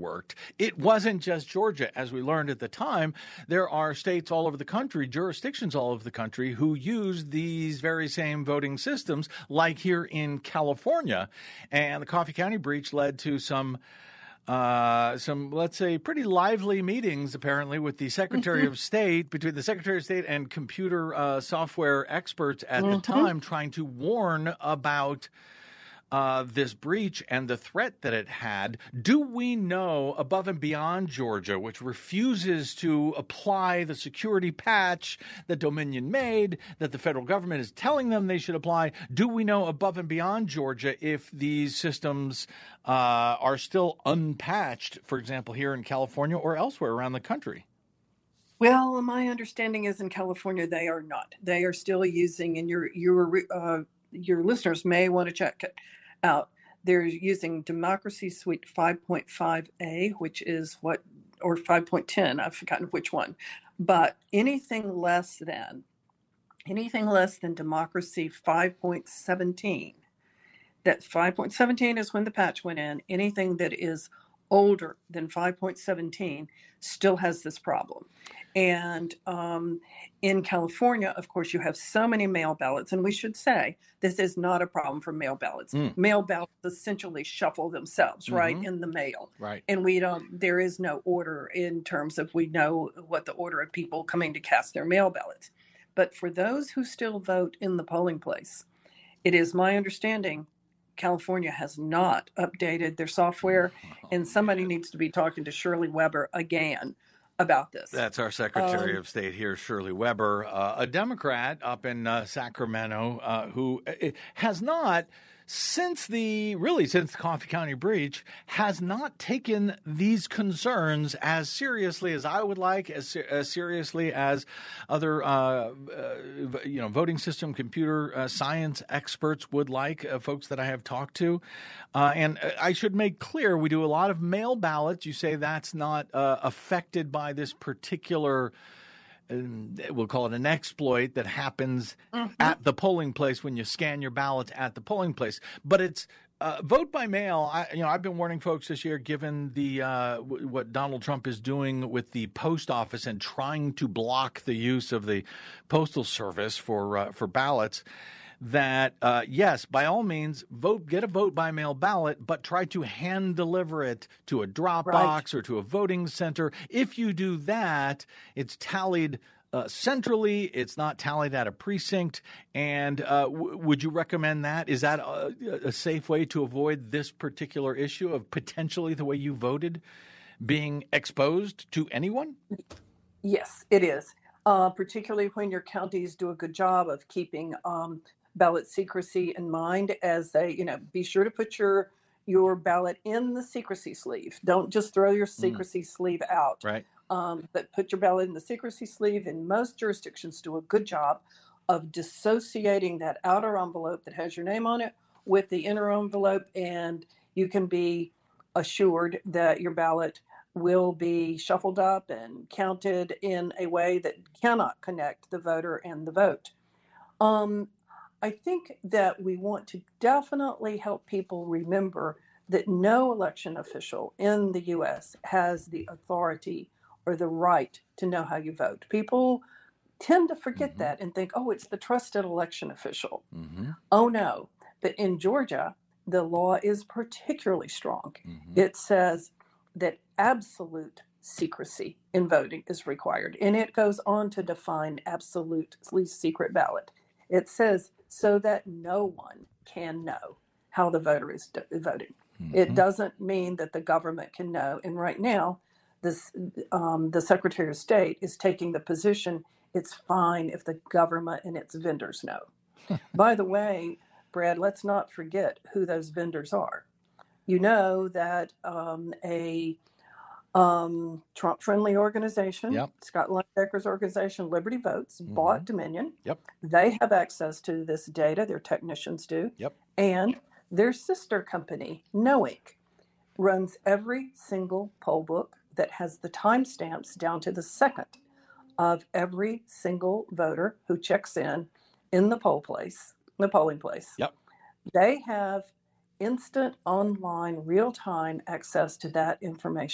worked. It wasn't just Georgia, as we learned at the time. There are states all over the country, jurisdictions all over the country, who use these very same voting systems, like here in California. And the Coffee County breach led to some, let's say, pretty lively meetings, apparently, with the Secretary of State, between the Secretary of State and computer software experts at the time, trying to warn about this breach and the threat that it had. Do we know, above and beyond Georgia, which refuses to apply the security patch that Dominion made, that the federal government is telling them they should apply, do we know above and beyond Georgia if these systems are still unpatched, for example, here in California or elsewhere around the country? Well, my understanding is in California they are not. They are still using, and your listeners may want to check it out. They're using Democracy Suite 5.5A, which is or 5.10, I've forgotten which one. But anything less than Democracy 5.17, that 5.17 is when the patch went in. Anything that is older than 5.17 still has this problem. And in California, of course, you have so many mail ballots. And we should say this is not a problem for mail ballots. Mail ballots essentially shuffle themselves right in the mail. Right. And there is no order in terms of, we know what the order of people coming to cast their mail ballots. But for those who still vote in the polling place, it is my understanding California has not updated their software, and somebody needs to be talking to Shirley Weber again about this. That's our Secretary of State here, Shirley Weber, a Democrat up in Sacramento, who has not, since the Coffee County breach, has not taken these concerns as seriously as I would like, as seriously as other, voting system, computer science experts would like, folks that I have talked to. And I should make clear, we do a lot of mail ballots. You say that's not affected by this particular, we'll call it an exploit that happens at the polling place when you scan your ballots at the polling place. But it's vote by mail. I've been warning folks this year, given the what Donald Trump is doing with the post office and trying to block the use of the postal service for ballots, that yes, by all means, get a vote by mail ballot, but try to hand deliver it to a drop box or to a voting center. If you do that, it's tallied centrally. It's not tallied at a precinct. And would you recommend that? Is that a safe way to avoid this particular issue of potentially the way you voted being exposed to anyone? Yes, it is. Particularly when your counties do a good job of keeping ballot secrecy in mind, as they, be sure to put your ballot in the secrecy sleeve. Don't just throw your secrecy sleeve out. Right. But put your ballot in the secrecy sleeve. And most jurisdictions do a good job of dissociating that outer envelope that has your name on it with the inner envelope, and you can be assured that your ballot will be shuffled up and counted in a way that cannot connect the voter and the vote. I think that we want to definitely help people remember that no election official in the U.S. has the authority or the right to know how you vote. People tend to forget that and think, oh, it's the trusted election official. Oh, no. But in Georgia, the law is particularly strong. It says that absolute secrecy in voting is required. And it goes on to define absolutely secret ballot. It says so that no one can know how the voter is voting. It doesn't mean that the government can know. And right now, the Secretary of State is taking the position it's fine if the government and its vendors know. By the way, Brad, let's not forget who those vendors are. You know that a Trump-friendly organization, Scott Linebaker's organization, Liberty Votes, bought Dominion. They have access to this data. Their technicians do. And their sister company, Knowink, runs every single poll book that has the timestamps down to the second of every single voter who checks in the polling place. They have instant online real-time access to that information.